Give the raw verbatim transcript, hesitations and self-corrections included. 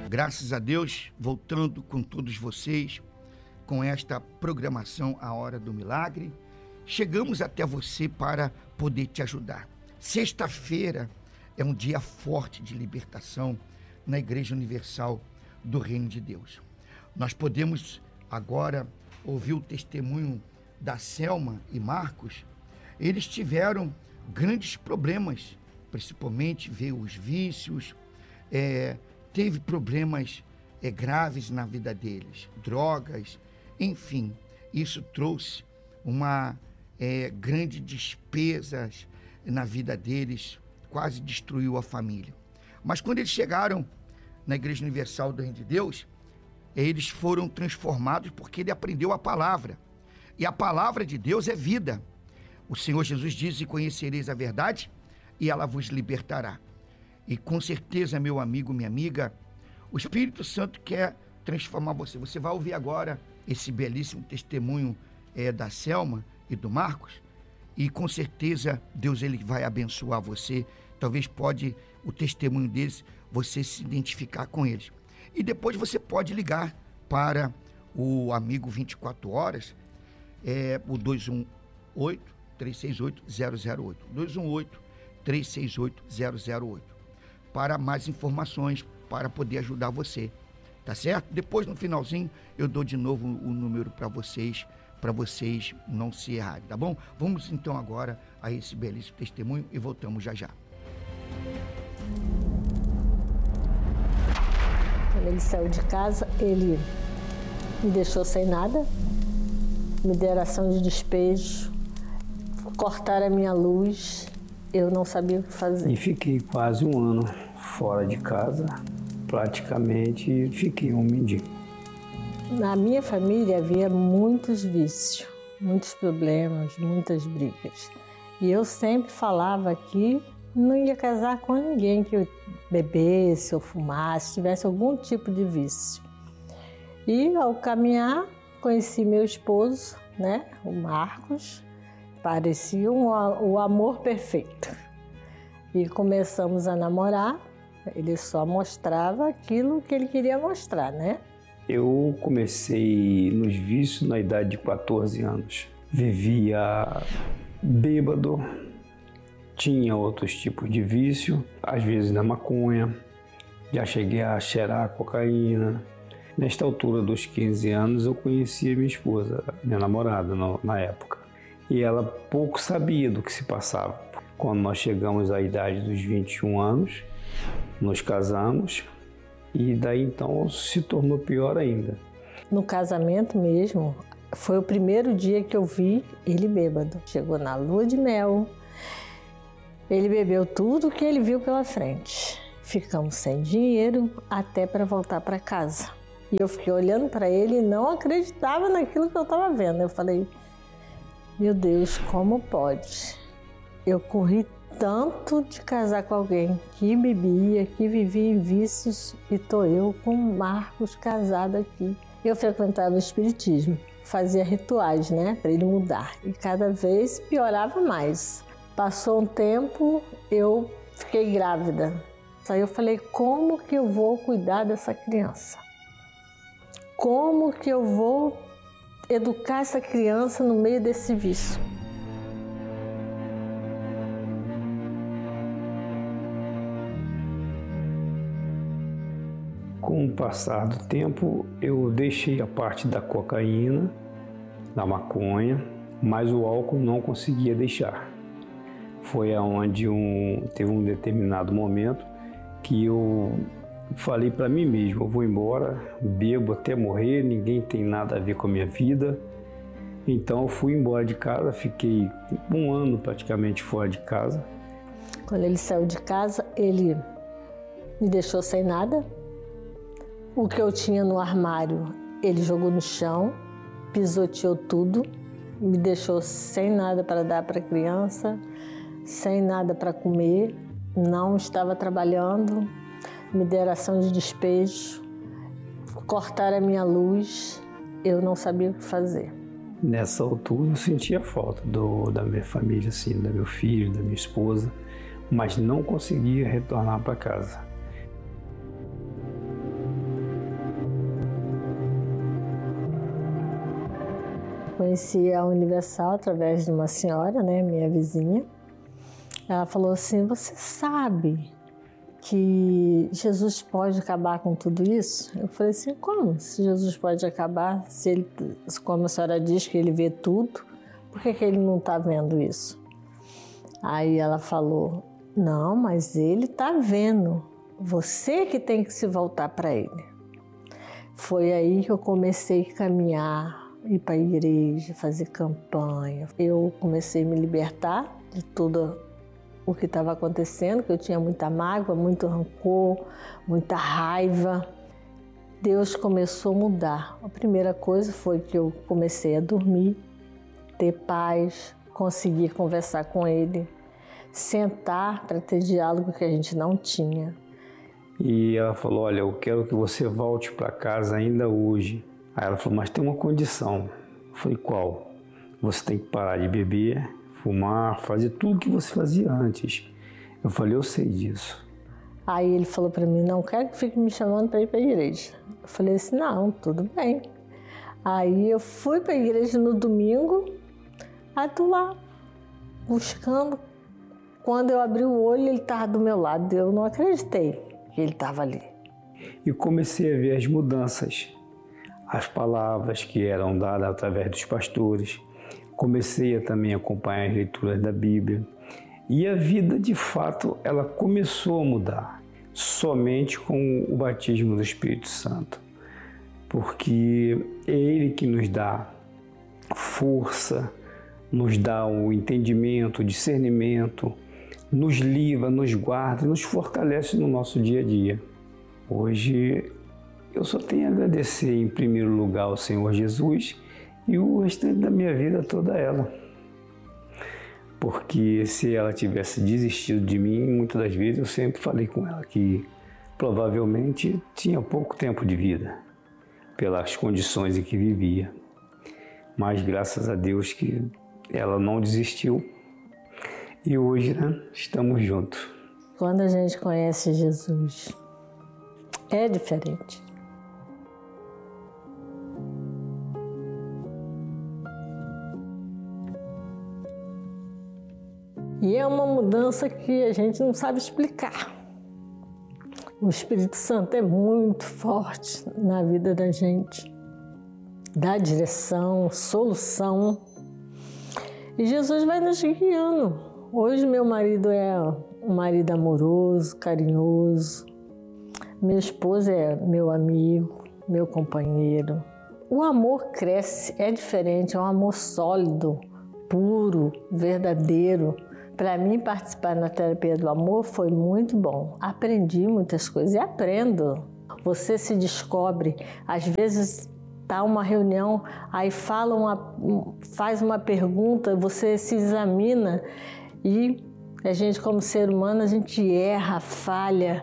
Graças a Deus, voltando com todos vocês, com esta programação A Hora do Milagre, chegamos até você para poder te ajudar. Sexta-feira é um dia forte de libertação na Igreja Universal do Reino de Deus. Nós podemos agora ouvir o testemunho da Selma e Marcos. Eles tiveram grandes problemas, principalmente ver os vícios, é, teve problemas é, graves na vida deles, drogas, enfim, isso trouxe uma é, grande despesas na vida deles, quase destruiu a família. Mas quando eles chegaram na Igreja Universal do Reino de Deus, eles foram transformados porque ele aprendeu a palavra. E a palavra de Deus é vida. O Senhor Jesus diz: e conhecereis a verdade, e ela vos libertará. E com certeza, meu amigo, minha amiga, o Espírito Santo quer transformar você. Você vai ouvir agora esse belíssimo testemunho é, da Selma e do Marcos, e com certeza Deus ele vai abençoar você. Talvez pode o testemunho deles, você se identificar com eles. E depois você pode ligar para o Amigo vinte e quatro horas, é, o dois um oito, três seis oito, zero zero oito, dois um oito, três seis oito, zero zero oito, para mais informações, para poder ajudar você, tá certo? Depois, no finalzinho, eu dou de novo o número para vocês, para vocês não se errarem, tá bom? Vamos então agora a esse belíssimo testemunho e voltamos já já. Quando ele saiu de casa, ele me deixou sem nada, me deram ação de despejo, cortaram a minha luz, eu não sabia o que fazer. E fiquei quase um ano fora de casa, praticamente fiquei um mendigo. Na minha família havia muitos vícios, muitos problemas, muitas brigas. E eu sempre falava que não ia casar com ninguém que eu bebesse ou fumasse, tivesse algum tipo de vício. E ao caminhar, conheci meu esposo, né, o Marcos. Parecia um, o amor perfeito. E começamos a namorar, ele só mostrava aquilo que ele queria mostrar, né? Eu comecei nos vícios na idade de quatorze anos. Vivia bêbado, tinha outros tipos de vício, às vezes na maconha, já cheguei a cheirar cocaína. Nesta altura dos quinze anos eu conheci a minha esposa, minha namorada no, na época. E ela pouco sabia do que se passava. Quando nós chegamos à idade dos vinte e um anos, nos casamos e daí então se tornou pior ainda. No casamento mesmo, foi o primeiro dia que eu vi ele bêbado. Chegou na lua de mel, ele bebeu tudo que ele viu pela frente. Ficamos sem dinheiro até para voltar para casa. E eu fiquei olhando para ele e não acreditava naquilo que eu estava vendo. Eu falei: meu Deus, como pode? Eu corri tanto de casar com alguém que bebia, que vivia em vícios, e tô eu com o Marcos casado aqui. Eu frequentava o espiritismo, fazia rituais, né, para ele mudar. E cada vez piorava mais. Passou um tempo, eu fiquei grávida. Aí eu falei: como que eu vou cuidar dessa criança? Como que eu vou educar essa criança no meio desse vício? Com o passar do tempo, eu deixei a parte da cocaína, da maconha, mas o álcool não conseguia deixar. Foi aonde um, teve um determinado momento que eu falei para mim mesmo: eu vou embora, bebo até morrer, ninguém tem nada a ver com a minha vida. Então eu fui embora de casa, fiquei um ano praticamente fora de casa. Quando ele saiu de casa, ele me deixou sem nada. O que eu tinha no armário, ele jogou no chão, pisoteou tudo, me deixou sem nada para dar para a criança, sem nada para comer, não estava trabalhando, me deram ação de despejo, cortaram a minha luz, eu não sabia o que fazer. Nessa altura eu sentia falta do, da minha família, assim, do meu filho, da minha esposa, mas não conseguia retornar para casa. conheci a Universal através de uma senhora, né, minha vizinha. Ela falou assim, você sabe que Jesus pode acabar com tudo isso? Eu falei assim, como? Se Jesus pode acabar, se ele, como a senhora diz que ele vê tudo, por que que ele não está vendo isso? Aí ela falou, não, mas ele está vendo, você que tem que se voltar para ele. Foi aí que eu comecei a caminhar, ir para a igreja, fazer campanha. Eu comecei a me libertar de tudo o que estava acontecendo, que eu tinha muita mágoa, muito rancor, muita raiva. Deus começou a mudar. A primeira coisa foi que eu comecei a dormir, ter paz, conseguir conversar com ele, sentar para ter diálogo que a gente não tinha. E ela falou, olha, eu quero que você volte para casa ainda hoje. Aí ela falou, mas tem uma condição. Eu falei, qual? Você tem que parar de beber, fumar, fazer tudo que você fazia antes. Eu falei, eu sei disso. Aí ele falou para mim, não quero que fique me chamando para ir para a igreja. Eu falei assim, não, tudo bem. Aí eu fui para a igreja no domingo, aí tô lá, buscando. Quando eu abri o olho, ele estava do meu lado. Eu não acreditei que ele estava ali. E comecei a ver as mudanças, as palavras que eram dadas através dos pastores. Comecei a também acompanhar as leituras da Bíblia. E a vida, de fato, ela começou a mudar, somente com o batismo do Espírito Santo. Porque é Ele que nos dá força, nos dá o entendimento, o discernimento, nos livra, nos guarda, nos fortalece no nosso dia a dia. Hoje, eu só tenho a agradecer em primeiro lugar ao Senhor Jesus e o restante da minha vida toda a ela. Porque se ela tivesse desistido de mim, muitas das vezes eu sempre falei com ela que provavelmente tinha pouco tempo de vida, pelas condições em que vivia. Mas graças a Deus que ela não desistiu. E hoje, né, estamos juntos. Quando a gente conhece Jesus, é diferente. E é uma mudança que a gente não sabe explicar. O Espírito Santo é muito forte na vida da gente. Dá direção, solução. E Jesus vai nos guiando. Hoje meu marido é um marido amoroso, carinhoso. Meu esposo é meu amigo, meu companheiro. O amor cresce, é diferente, é um amor sólido, puro, verdadeiro. Para mim, participar na terapia do amor foi muito bom. Aprendi muitas coisas e aprendo. Você se descobre, às vezes tá uma reunião, aí fala uma, faz uma pergunta, você se examina e a gente, como ser humano, a gente erra, falha,